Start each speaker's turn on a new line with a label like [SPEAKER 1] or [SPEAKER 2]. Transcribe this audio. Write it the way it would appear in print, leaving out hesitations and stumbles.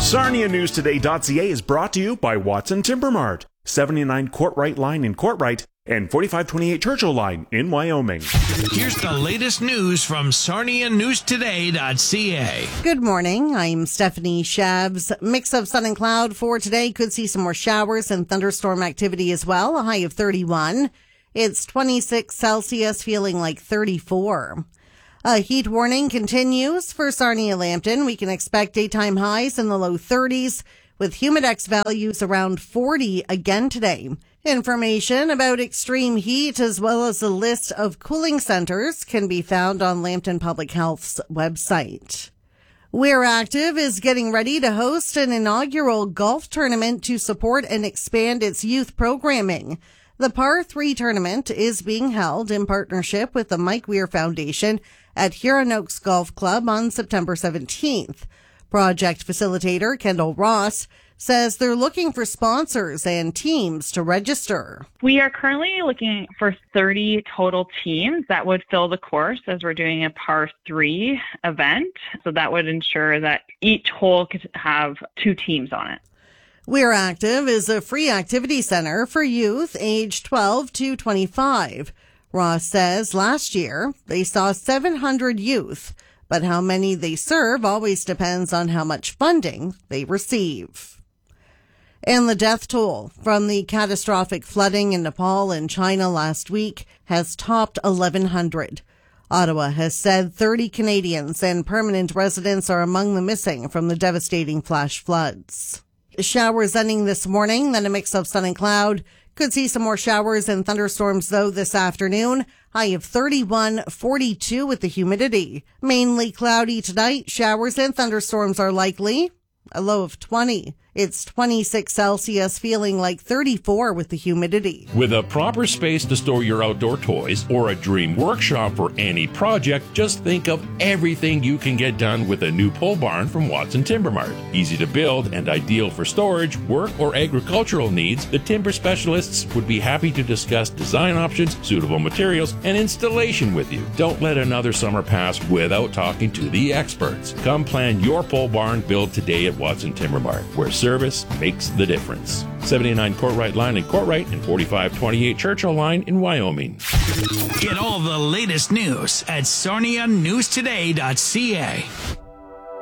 [SPEAKER 1] SarniaNewsToday.ca is brought to you by Watson Timber Mart, 79 Courtright Line in Courtright and 4528 Churchill Line in Wyoming.
[SPEAKER 2] Here's the latest news from SarniaNewsToday.ca.
[SPEAKER 3] Good morning. I'm Stephanie Shabs. Mix of sun and cloud for today. Could see some more showers and thunderstorm activity as well. A high of 31. It's 26 Celsius, feeling like 34. A heat warning continues for Sarnia-Lambton. We can expect daytime highs in the low 30s with humidex values around 40 again today. Information about extreme heat as well as a list of cooling centers can be found on Lambton Public Health's website. We're Active is getting ready to host an inaugural golf tournament to support and expand its youth programming. The Par 3 tournament is being held in partnership with the Mike Weir Foundation at Huron Oaks Golf Club on September 17th. Project facilitator Kendall Ross says they're looking for sponsors and teams to register.
[SPEAKER 4] We are currently looking for 30 total teams that would fill the course as we're doing a Par 3 event. So that would ensure that each hole could have 2 teams on it.
[SPEAKER 3] We're Active is a free activity center for youth aged 12 to 25. Ross says last year they saw 700 youth, but how many they serve always depends on how much funding they receive. And the death toll from the catastrophic flooding in Nepal and China last week has topped 1,100. Ottawa has said 30 Canadians and permanent residents are among the missing from the devastating flash floods. Showers ending this morning, then a mix of sun and cloud. Could see some more showers and thunderstorms, though, this afternoon. High of 31, 42 with the humidity. Mainly cloudy tonight. Showers and thunderstorms are likely. A low of 20. It's 26 Celsius, feeling like 34 with the humidity.
[SPEAKER 5] With a proper space to store your outdoor toys or a dream workshop for any project, just think of everything you can get done with a new pole barn from Watson Timber Mart. Easy to build and ideal for storage, work, or agricultural needs, the timber specialists would be happy to discuss design options, suitable materials, and installation with you. Don't let another summer pass without talking to the experts. Come plan your pole barn build today at Watson Timber Mart, where service makes the difference. 79 Courtright Line in Courtright and 4528 Churchill Line in Wyoming.
[SPEAKER 2] Get all the latest news at SarniaNewsToday.ca.